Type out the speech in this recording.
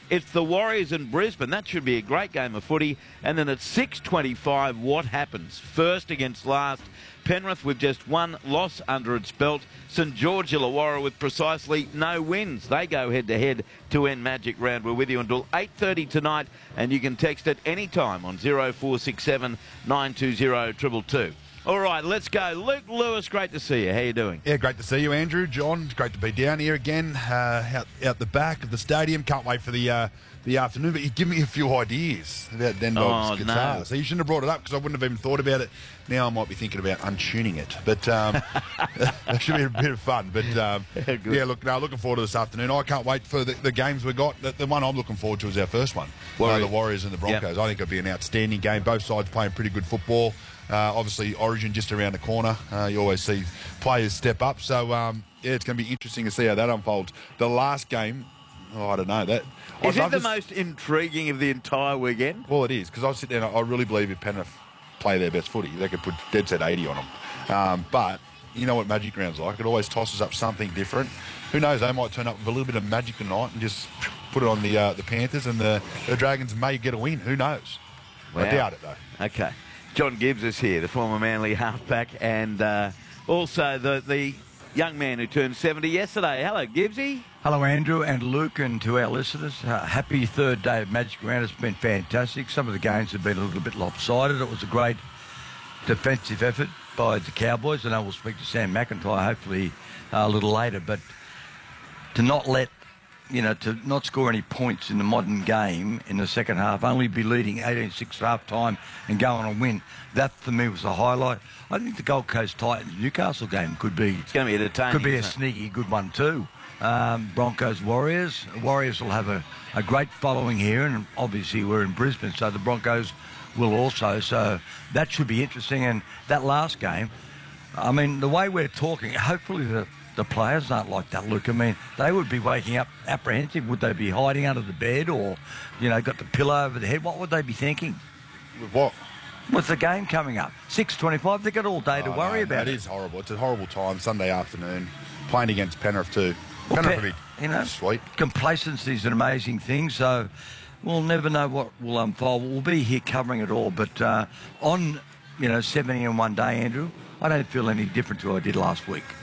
It's the Warriors in Brisbane. That should be a great game of footy. And then at 6:25, what happens? First against last. Penrith with just one loss under its belt. St George Illawarra with precisely no wins. They go head-to-head to end Magic Round. We're with you until 8:30 tonight, and you can text at any time on 0467 920 222. All right, let's go. Luke Lewis, great to see you. How you doing? Yeah, great to see you, Andrew. John, it's great to be down here again, out the back of the stadium. Can't wait for the afternoon, but you give me a few ideas about Den Dog's guitar. No. So you shouldn't have brought it up because I wouldn't have even thought about it. Now I might be thinking about untuning it, but that should be a bit of fun. But yeah, looking forward to this afternoon. I can't wait for the games we got. The one I'm looking forward to is our first one, the Warriors and the Broncos. Yep. I think it'll be an outstanding game. Both sides playing pretty good football. Obviously, Origin just around the corner. You always see players step up. So, yeah, it's going to be interesting to see how that unfolds. The last game, I don't know. Is it the most intriguing of the entire weekend? Well, it is, because I sit there and I really believe if Penrith play their best footy, they could put dead set 80 on them. But you know what Magic Round's like. It always tosses up something different. Who knows? They might turn up with a little bit of magic tonight and just put it on the Panthers, and the Dragons may get a win. Who knows? Wow. I doubt it, though. Okay. John Gibbs is here, the former Manly halfback, and also the young man who turned 70 yesterday. Hello, Gibbsy. Hello, Andrew and Luke, and to our listeners. Happy third day of Magic Round. It's been fantastic. Some of the games have been a little bit lopsided. It was a great defensive effort by the Cowboys. I know we'll speak to Sam McIntyre hopefully a little later, but to not score any points in the modern game in the second half, only be leading 18-6 at half-time and go on and win, that for me was a highlight. I think the Gold Coast Titans-Newcastle game could be... It's going to be entertaining. Could be a sneaky good one too. Broncos-Warriors. Warriors will have a great following here, and obviously we're in Brisbane, so the Broncos will also. So that should be interesting. And that last game, I mean, the way we're talking, hopefully the players aren't like that, Luke. I mean, they would be waking up apprehensive. Would they be hiding under the bed or, got the pillow over their head? What would they be thinking? With what? With the game coming up. 6:25, they've got all day to worry about it. It is horrible. It's a horrible time, Sunday afternoon, playing against Penrith too. Penrith would be sweet. Complacency is an amazing thing, so we'll never know what will unfold. We'll be here covering it all, but on 70 in one day, Andrew, I don't feel any different to what I did last week.